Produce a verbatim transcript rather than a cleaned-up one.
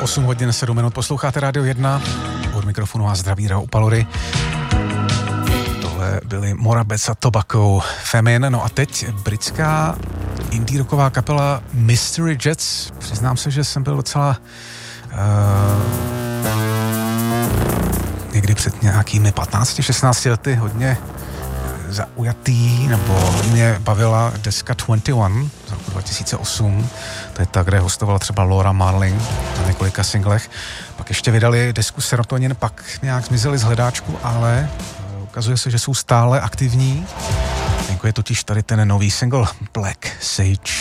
osm hodin sedm minut, posloucháte Radio jedna, od mikrofonu vás zdraví Rao Upalory. Tohle byly Morabec a Tobacco Famine, no a teď britská indie rocková kapela Mystery Jets. Přiznám se, že jsem byl docela uh, někdy před nějakými patnácti šestnácti lety hodně zaujatý, nebo mě bavila deska dvacet jedna z roku dva tisíce osm, to je ta, kde hostovala třeba Laura Marling na několika singlech. Pak ještě vydali desku Serotonin, pak nějak zmizeli z hledáčku, ale ukazuje se, že jsou stále aktivní. Jako je totiž tady ten nový single Black Sage.